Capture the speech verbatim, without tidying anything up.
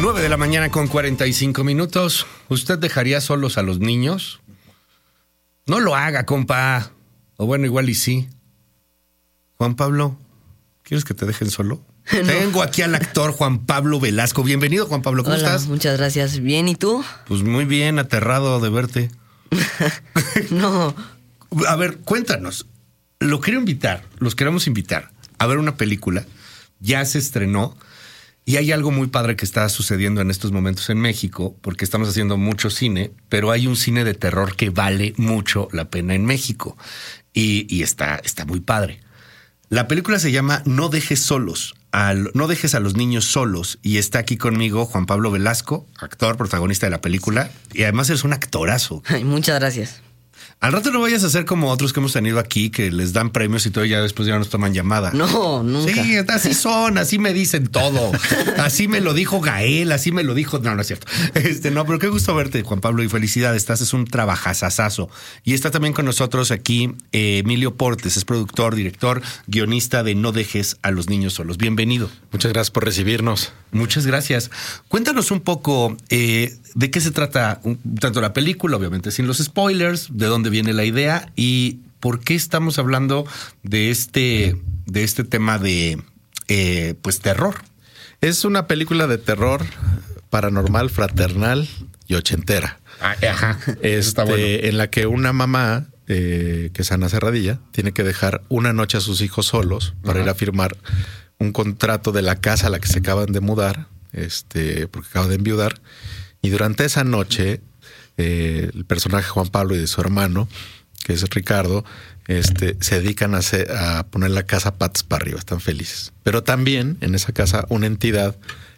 nueve de la mañana con cuarenta y cinco minutos. ¿Usted dejaría solos a los niños? No lo haga, compa. O bueno, igual y sí. Juan Pablo, ¿quieres que te dejen solo? No. Tengo aquí al actor Juan Pablo Velasco. Bienvenido, Juan Pablo. ¿Cómo Hola, estás? Muchas gracias. ¿Bien? ¿Y tú? Pues muy bien, aterrado de verte. No. A ver, cuéntanos. Lo quiero invitar, los queremos invitar a ver una película. Ya se estrenó y hay algo muy padre que está sucediendo en estos momentos en México, porque estamos haciendo mucho cine, pero hay un cine de terror que vale mucho la pena en México y, y está, está muy padre. La película se llama No dejes solos, al, no dejes a los niños solos, y está aquí conmigo Juan Pablo Velasco, actor, protagonista de la película, y además eres un actorazo. Ay, muchas gracias. Al rato no vayas a hacer como otros que hemos tenido aquí, que les dan premios y todo, y ya después ya nos toman llamada. No, nunca. Sí, así son, así me dicen todo. Así me lo dijo Gael, así me lo dijo. No, no es cierto. Este, no, pero qué gusto verte, Juan Pablo, y felicidades. Estás, es un trabajazazazo. Y está también con nosotros aquí eh, Emilio Portes, es productor, director, guionista de No dejes a los niños solos. Bienvenido. Muchas gracias por recibirnos. Muchas gracias. Cuéntanos un poco eh, de qué se trata, un, tanto la película, obviamente sin los spoilers, de dónde viene la idea y por qué estamos hablando de este, de este tema de eh, pues terror. Es una película de terror paranormal, fraternal y ochentera. Ah, ajá. Este, Está bueno. En la que una mamá, eh, que es Ana Serradilla, tiene que dejar una noche a sus hijos solos para ajá. ir a firmar un contrato de la casa a la que se acaban de mudar, este, porque acaban de enviudar. Y durante esa noche, eh, el personaje Juan Pablo y de su hermano, que es Ricardo, este, se dedican a, hacer, a poner la casa patas para arriba, están felices. Pero también en esa casa una entidad